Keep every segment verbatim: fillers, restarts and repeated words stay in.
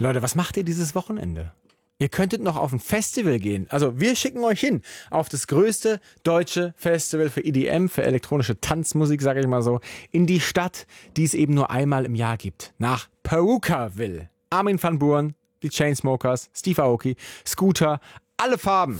Leute, was macht ihr dieses Wochenende? Ihr könntet noch auf ein Festival gehen. Also wir schicken euch hin auf das größte deutsche Festival für E D M, für elektronische Tanzmusik, sage ich mal so, in die Stadt, die es eben nur einmal im Jahr gibt. Nach Purukaville. Armin van Buuren, die Chainsmokers, Steve Aoki, Scooter, alle Farben.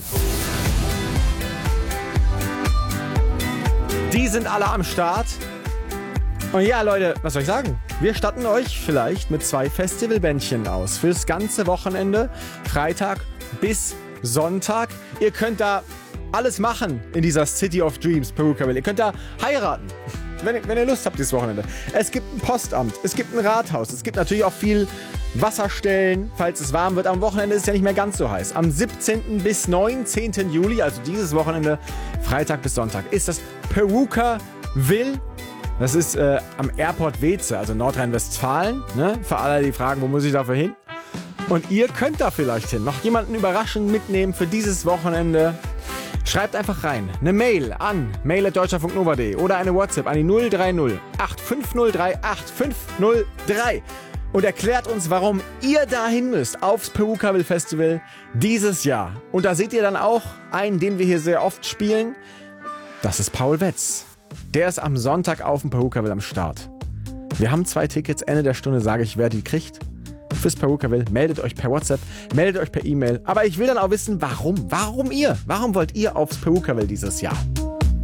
Die sind alle am Start. Und ja, Leute, was soll ich sagen? Wir statten euch vielleicht mit zwei Festivalbändchen aus. Fürs ganze Wochenende, Freitag bis Sonntag. Ihr könnt da alles machen in dieser City of Dreams, Purukaville. Ihr könnt da heiraten, wenn, wenn ihr Lust habt dieses Wochenende. Es gibt ein Postamt, es gibt ein Rathaus, es gibt natürlich auch viel Wasserstellen, falls es warm wird. Am Wochenende ist es ja nicht mehr ganz so heiß. Am siebzehnten bis neunzehnten Juli, also dieses Wochenende, Freitag bis Sonntag, ist das Purukaville. Das ist äh, am Airport Weeze, also Nordrhein-Westfalen. Ne? Für alle, die fragen, wo muss ich dafür hin? Und ihr könnt da vielleicht hin. Noch jemanden überraschend mitnehmen für dieses Wochenende. Schreibt einfach rein. Eine Mail an mail at deutscher punkt nova punkt de oder eine WhatsApp an die null drei null acht fünf null drei acht fünf null drei und erklärt uns, warum ihr dahin müsst aufs Purukaville Festival dieses Jahr. Und da seht ihr dann auch einen, den wir hier sehr oft spielen. Das ist Paul Wetz. Der ist am Sonntag auf dem Purukaville am Start. Wir haben zwei Tickets. Ende der Stunde sage ich, wer die kriegt. Fürs Purukaville. Meldet euch per WhatsApp, meldet euch per E-Mail. Aber ich will dann auch wissen, warum? Warum ihr? Warum wollt ihr aufs Purukaville dieses Jahr?